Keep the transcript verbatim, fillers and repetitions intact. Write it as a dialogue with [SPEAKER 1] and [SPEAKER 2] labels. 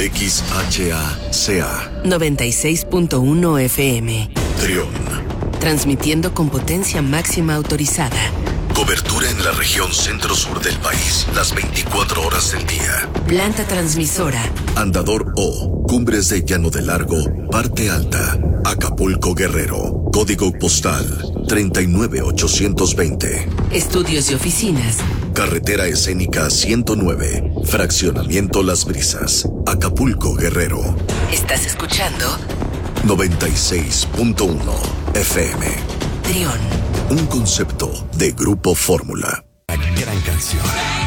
[SPEAKER 1] X H A C A
[SPEAKER 2] noventa y seis punto uno F M.
[SPEAKER 1] Trión.
[SPEAKER 2] Transmitiendo con potencia máxima autorizada.
[SPEAKER 1] Cobertura en la región centro-sur del país, las veinticuatro horas del día.
[SPEAKER 2] Planta transmisora.
[SPEAKER 1] Andador O, Cumbres de Llano de Largo, Parte Alta, Acapulco, Guerrero. Código postal treinta y nueve ochocientos veinte.
[SPEAKER 2] Estudios y oficinas.
[SPEAKER 1] Carretera escénica ciento nueve, Fraccionamiento Las Brisas, Acapulco, Guerrero.
[SPEAKER 2] ¿Estás escuchando?
[SPEAKER 1] noventa y seis punto uno F M.
[SPEAKER 2] Trión.
[SPEAKER 1] Un concepto de Grupo Fórmula.
[SPEAKER 3] Una gran canción.